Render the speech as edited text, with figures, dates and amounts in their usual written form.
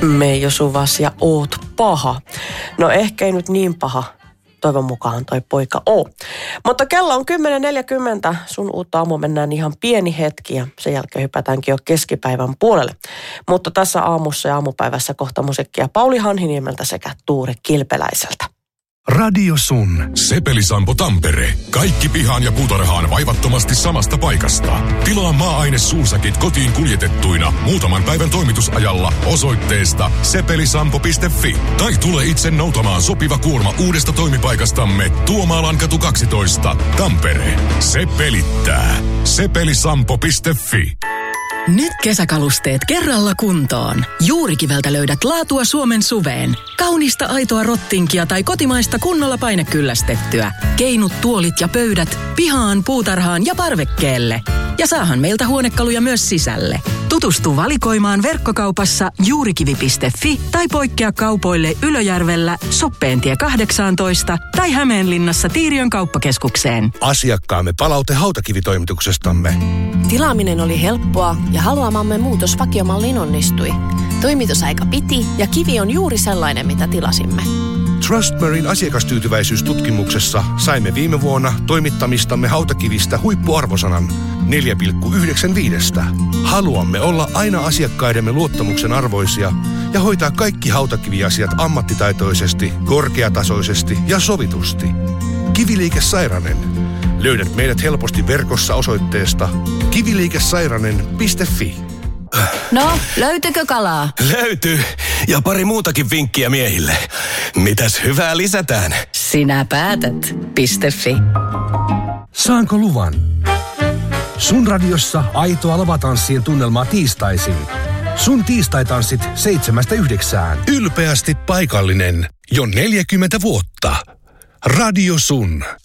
Meijo Suvas ja oot paha. No ehkä ei nyt niin paha. Toivon mukaan toi poika oo. Mutta kello on 10.40. Sun uutta aamu mennään ihan pieni hetki ja sen jälkeen hypätäänkin jo keskipäivän puolelle. Mutta tässä aamussa ja aamupäivässä kohta musiikkia Pauli Hanhiniemeltä sekä Tuure Kilpeläiseltä. Radio Sun. Sepelisampo Tampere. Kaikki pihaan ja puutarhaan vaivattomasti samasta paikasta. Tilaa maa-aine suusäkit kotiin kuljetettuina muutaman päivän toimitusajalla osoitteesta sepelisampo.fi. Tai tule itse noutamaan sopiva kuorma uudesta toimipaikastamme Tuomaallankatu 12, Tampere. Se pelittää. Sepelisampo.fi. Nyt kesäkalusteet kerralla kuntoon. Juurikiveltä löydät laatua Suomen suveen. Kaunista aitoa rottinkia tai kotimaista kunnolla painekyllästettyä. Keinut, tuolit ja pöydät pihaan, puutarhaan ja parvekkeelle. Ja saahan meiltä huonekaluja myös sisälle. Tutustu valikoimaan verkkokaupassa juurikivi.fi tai poikkea kaupoille Ylöjärvellä, Soppeentie 18 tai Hämeenlinnassa Tiiriön kauppakeskukseen. Asiakkaamme palaute hautakivitoimituksestamme. Tilaaminen oli helppoa ja haluamamme muutos vakiomalliin onnistui. Toimitusaika piti ja kivi on juuri sellainen, mitä tilasimme. Trustmarine asiakastyytyväisyystutkimuksessa saimme viime vuonna toimittamistamme hautakivistä huippuarvosanan 4,95. Haluamme olla aina asiakkaidemme luottamuksen arvoisia ja hoitaa kaikki hautakiviasiat ammattitaitoisesti, korkeatasoisesti ja sovitusti. Kiviliike Sairanen. Löydät meidät helposti verkossa osoitteesta kiviliikesairanen.fi. No, löytyykö kalaa? Löytyy. Ja pari muutakin vinkkiä miehille. Mitäs hyvää lisätään? Sinä päätät. .fi. Saanko luvan? Sun radiossa aitoa lavatanssien tunnelmaa tiistaisin. Sun tiistaitanssit 7-9. Ylpeästi paikallinen. Jo 40 vuotta. Radio Sun.